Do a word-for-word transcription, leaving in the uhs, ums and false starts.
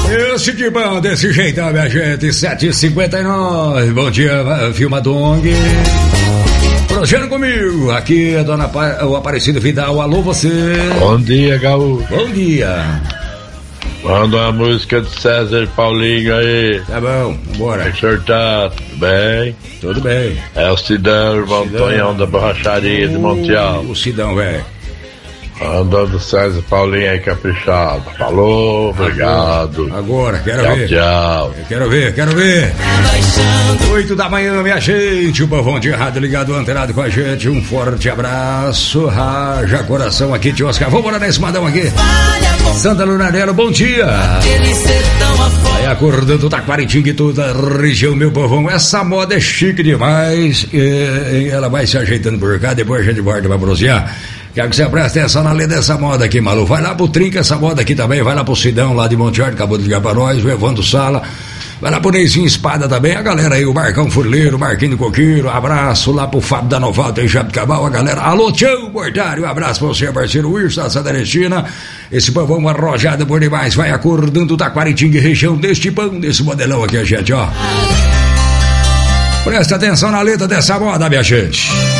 Esse de bom, desse jeitão, minha gente, sete e cinquenta e nove. Bom dia, Filma Dong. Prosseguindo comigo, aqui é a dona pa... o Aparecido Vidal. Alô, você. Bom dia, Gaúcho. Bom dia. Manda uma música de César Paulinho aí. Tá bom, bora. O senhor tá tudo bem? Tudo bem. É o Cidão, irmão Cidão. Tonhão da borracharia uh, de Montiel. O Cidão, velho. Manda do César Paulinho aí, caprichado. Falou, obrigado. Agora, quero tchau, ver. Tchau, Eu quero ver, quero ver. Oito da manhã, minha gente. O povão de rádio ligado, antenado com a gente. Um forte abraço. Raja coração aqui, tio Oscar. Vamos morar nesse madão aqui. Santa Lunarela, bom dia. Aí acordando Taquaritinga e toda a região, meu povão. Essa moda é chique demais. E ela vai se ajeitando por cá, depois a gente volta pra bronzear. Quero que você preste atenção na lei dessa moda aqui, maluco. Vai lá pro Trinca essa moda aqui também. Vai lá pro Cidão lá de Monte Alto, acabou de ligar pra nós. O Evandro Sala. Vai lá pro Neizinho Espada também. A galera aí, o Marcão Furleiro, o Marquinho do Coqueiro. Abraço lá pro Fábio da Novalta em Jabuticabal. A galera. Alô, tchau, Bordário. Um abraço pra você, parceiro Wilson, da Santa Ernestina. Esse povão arrojado por demais. Vai acordando Taquaritinga e região deste pão, desse modelão aqui, a gente, ó. Presta atenção na letra dessa moda, minha gente.